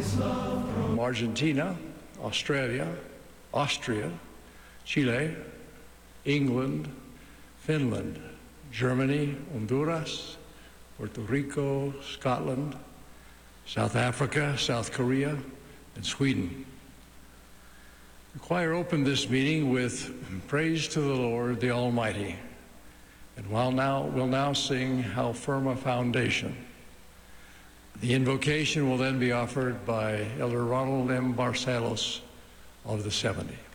from Argentina, Australia, Austria, Chile, England, Finland, Germany, Honduras, Puerto Rico, Scotland, South Africa, South Korea, and Sweden. The choir opened this meeting with praise to the Lord, the Almighty, and we'll now sing How Firm a Foundation. The invocation will then be offered by Elder Ronald M. Barcelos of the 70.